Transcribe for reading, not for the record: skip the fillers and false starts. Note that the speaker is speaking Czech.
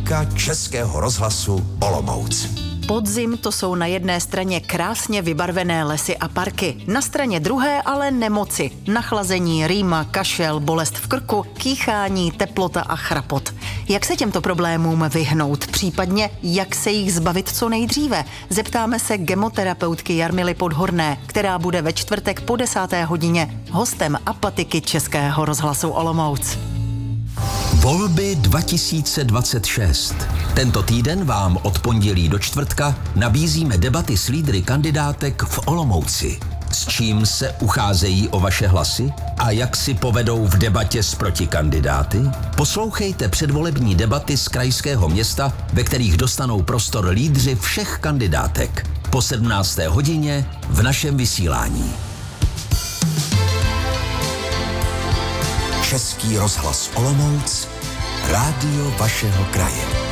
Linka Českého rozhlasu Olomouc. Podzim to jsou na jedné straně krásně vybarvené lesy a parky, na straně druhé ale nemoci, nachlazení, rýma, kašel, bolest v krku, kýchání, teplota a chrapot. Jak se těmto problémům vyhnout, případně jak se jich zbavit co nejdříve? Zeptáme se gemoterapeutky Jarmily Podhorné, která bude ve čtvrtek po 10. hodině hostem Apatiky Českého rozhlasu Olomouc. Volby 2026. Tento týden vám od pondělí do čtvrtka nabízíme debaty s lídry kandidátek v Olomouci. S čím se ucházejí o vaše hlasy a jak si povedou v debatě s protikandidáty? Poslouchejte předvolební debaty z krajského města, ve kterých dostanou prostor lídři všech kandidátek. Po 17. hodině v našem vysílání. Český rozhlas Olomouc, rádio vašeho kraje.